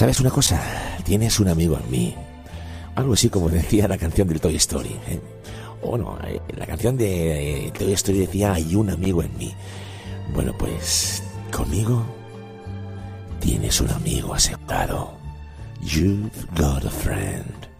¿Sabes una cosa? Tienes un amigo en mí. Algo así como decía la canción del Toy Story, ¿eh? O no, la canción de Toy Story decía hay un amigo en mí. Bueno, pues conmigo tienes un amigo asegurado. You've got a friend.